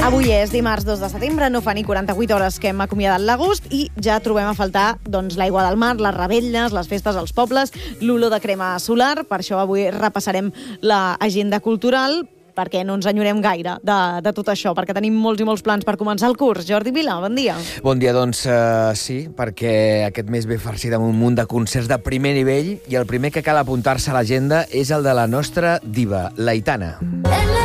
Avui és dimarts 2 de setembre, no fa ni 48 hores que hem acomiadat l'agost i ja trobem a faltar l'aigua del mar, les revetlles, les festes als pobles, l'olor de crema solar. Per això avui repassarem l'agenda cultural, perquè no ens enyorem gaire de tot això, perquè tenim molts i molts plans per començar el curs. Jordi Vila, bon dia. Bon dia, doncs sí, perquè aquest mes ve farcit amb un munt de concerts de primer nivell i el primer que cal apuntar-se a l'agenda és el de la nostra diva, l'Aitana.